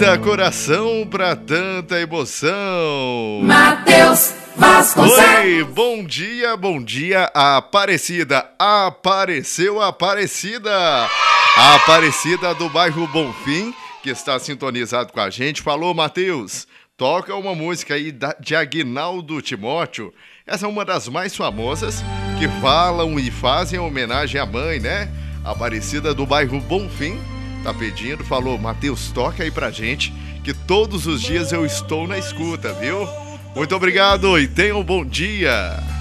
tanta coração pra tanta emoção. Mateus Vasconcelos. Oi, bom dia, Aparecida. Apareceu a Aparecida. A Aparecida do bairro Bonfim, que está sintonizado com a gente. Falou, Mateus, toca uma música aí de Aguinaldo Timóteo. Essa é uma das mais famosas, que falam e fazem homenagem à mãe, né? A Aparecida do bairro Bonfim tá pedindo, falou, Mateus, toca aí pra gente, que todos os dias eu estou na escuta, viu? Muito obrigado e tenha um bom dia.